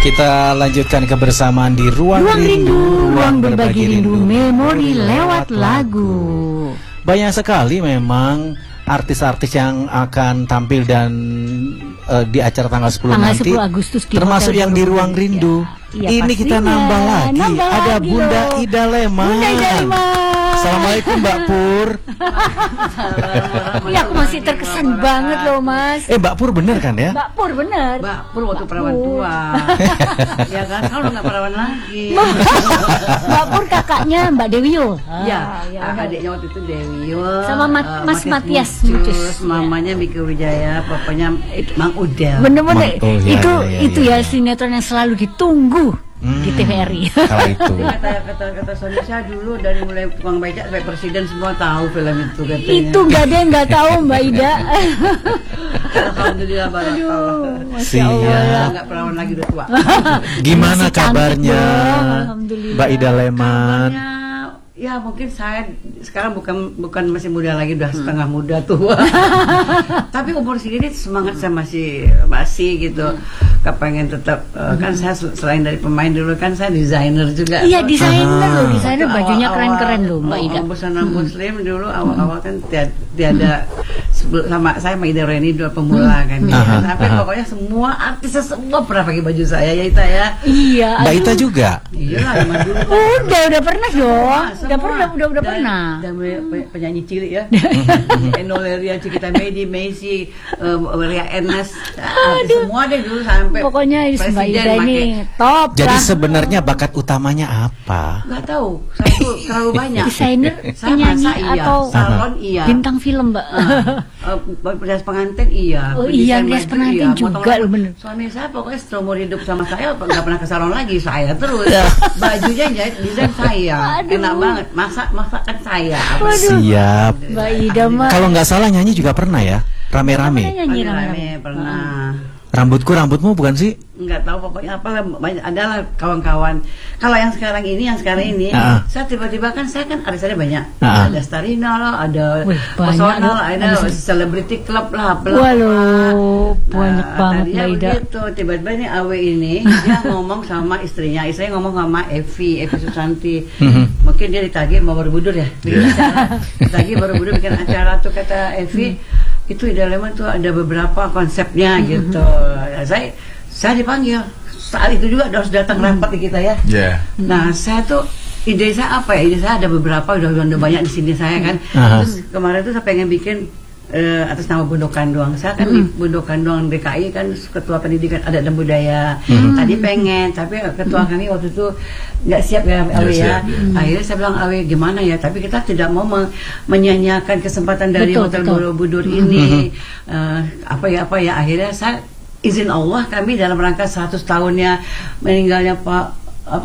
Kita lanjutkan kebersamaan di Ruang Rindu, ruang berbagi rindu, memori lewat lagu. Banyak sekali memang artis-artis yang akan tampil dan di acara tanggal 10 nanti, 10 Agustus termasuk yang di Ruang Rindu. Ini kita nambah lagi, ada Bunda Ida Leman. Assalamualaikum Mbak Pur. Iya, aku masih terkesan banget loh Mas. Mbak Pur bener kan ya? Mbak Pur bener. Mbak Pur waktu perawan tua. Ya kan, kalau nggak perawan lagi. Mbak Pur kakaknya Mbak Dewiyul. Ya, adiknya waktu itu Dewiyul. Sama Mas Matias Mucus. Mamanya Miki Wijaya, papanya Mang Udel. Bener-bener itu ya sinetron yang selalu ditunggu di TVRI. Kalau itu. Kata suami saya dulu dari mulai tukang becak sampai presiden semua tahu film itu katanya. Itu nggak ada yang nggak tahu Mbak Ida. Alhamdulillah banget. Siap. Nggak perawan lagi udah tua. Gimana kabarnya Alhamdulillah. Mbak Ida Leman? Ya mungkin saya sekarang bukan masih muda lagi, udah setengah muda tua. Tapi umur segini semangat saya masih gitu. Kepengen tetap kan saya selain dari pemain dulu kan saya desainer juga. Iya desainer loh, desainer bajunya keren-keren loh Mbak Ida. Busana muslim dulu awal-awal kan tiada sama saya sama Ida Reni dua pemula kan. Tapi pokoknya semua artis semua pernah pakai baju saya ya Ita ya. Iya. Mbak Ita juga. Iya lah dulu. Udah pernah dong. Udah pernah. Dan penyanyi cilik ya. Enoleria, Cikita Medi, Messi, Ria Ernest, semua deh dulu sampai pokoknya Mbak Ida ini top. Jadi sebenarnya bakat utamanya apa? Nggak tahu, saya tuh terlalu banyak. Desainer, penyanyi atau salon iya. Bintang film Mbak. Rias pengantin iya. Oh iya, rias pengantin juga loh bener. Suami saya pokoknya seumur hidup sama saya nggak pernah ke salon lagi, saya terus. Bajunya jahit desain saya. Enak banget, masakan saya. Siap. Mbak Ida mah. Kalau nggak salah nyanyi juga pernah ya? Rame-rame. Rame-rame pernah. Rambutmu bukan sih? Nggak tahu pokoknya apalah, adalah kawan-kawan. Kalau yang sekarang ini, saya tiba-tiba kan saya kan arisannya banyak. Ada Starina lah, ada Pesona lah, ada Celebrity Club lah, waduh, banyak banget Mbak Ida. Begitu, tiba-tiba ini Awe ini dia ngomong sama istrinya ngomong sama Evi Susanti. Mungkin dia ditagih mau Borobudur ya. Ditagih Borobudur bikin acara tuh kata Evi. Itu Ida Leman tuh ada beberapa konsepnya gitu. Saya dipanggil saat itu juga harus datang rapat di kita ya. Nah saya tuh ide saya apa ya? Ide saya ada beberapa, udah banyak di sini saya kan. Terus kemarin tuh saya pengen bikin atas nama Bundokan Doang. Saya kan di Bundokan Doang DKI kan ketua pendidikan adat dan budaya. Tadi pengen, tapi ketua kami waktu itu nggak siap ya Awe ya. Akhirnya saya bilang Awe gimana ya? Tapi kita tidak mau menyanyiakan kesempatan dari Hotel Borobudur ini. Apa ya? Akhirnya saya izin Allah kami dalam rangka 100 tahunnya meninggalnya Pak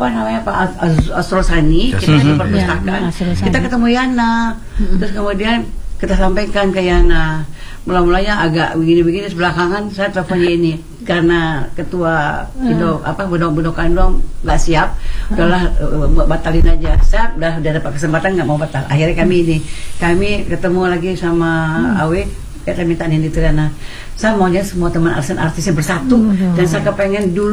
Asrul Sani, kita di perpustakaan. Kita ketemu Yana. Terus kemudian kita sampaikan ke Yana. Mula-mulanya agak begini-begini, sebelakangan saya teleponnya ini karena ketua Bundokan Doang nggak siap, udahlah batalin aja. Saya udah dapat kesempatan nggak mau batal. Akhirnya kami ketemu lagi sama Awe, kita minta ini Triana. Saya maunya semua teman artisnya bersatu dan saya kepengen dulu